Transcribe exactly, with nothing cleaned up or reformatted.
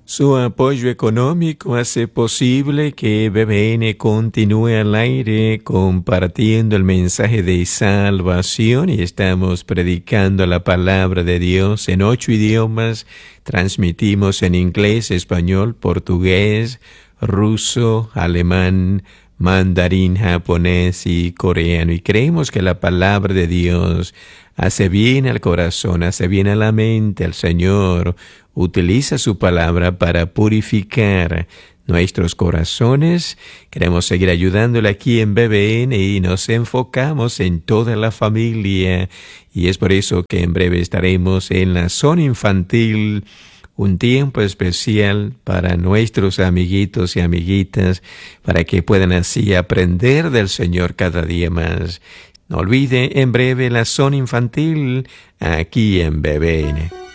Su apoyo económico hace posible que B B N continúe al aire compartiendo el mensaje de salvación y estamos predicando la palabra de Dios en ocho idiomas. Transmitimos en inglés, español, portugués, ruso, alemán, mandarín, japonés y coreano. Y creemos que la palabra de Dios hace bien al corazón, hace bien a la mente. El Señor utiliza su palabra para purificar nuestros corazones. Queremos seguir ayudándole aquí en B B N y nos enfocamos en toda la familia. Y es por eso que en breve estaremos en la zona infantil, un tiempo especial para nuestros amiguitos y amiguitas, para que puedan así aprender del Señor cada día más. No olvide, en breve la zona infantil aquí en B B N.